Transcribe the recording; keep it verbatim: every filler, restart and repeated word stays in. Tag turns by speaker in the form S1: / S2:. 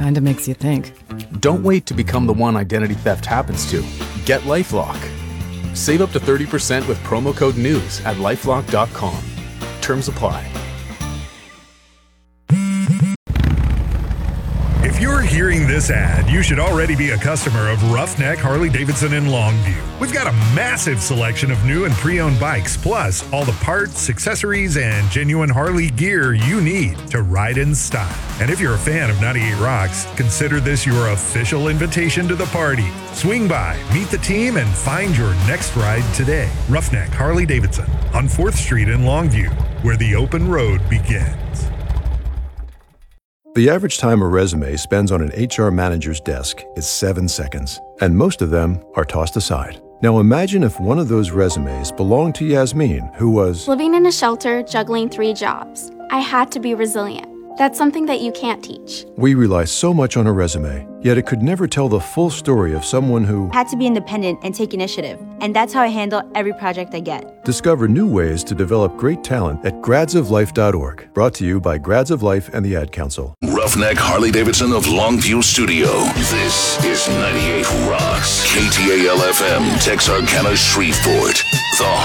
S1: Kinda makes you think.
S2: Don't wait to become the one identity theft happens to. Get LifeLock. Save up to thirty percent with promo code NEWS at lifelock dot com. Terms apply.
S3: If you're hearing this ad, you should already be a customer of Roughneck Harley-Davidson in Longview. We've got a massive selection of new and pre-owned bikes, plus all the parts, accessories, and genuine Harley gear you need to ride in style. And if you're a fan of ninety-eight Rocks, consider this your official invitation to the party. Swing by, meet the team, and find your next ride today. Roughneck Harley-Davidson on fourth Street in Longview, where the open road begins.
S4: The average time a resume spends on an H R manager's desk is seven seconds, and most of them are tossed aside. Now imagine if one of those resumes belonged to Yasmin, who was
S5: living in a shelter, juggling three jobs. I had to be resilient. That's something that you can't teach.
S4: We rely so much on a resume, yet it could never tell the full story of someone who
S6: had to be independent and take initiative. And that's how I handle every project I get.
S4: Discover new ways to develop great talent at grads of life dot org. Brought to you by Grads of Life and the Ad Council.
S7: Roughneck Harley-Davidson of Longview Studio. This is ninety-eight Rocks. K T A L F M, Texarkana, Shreveport. The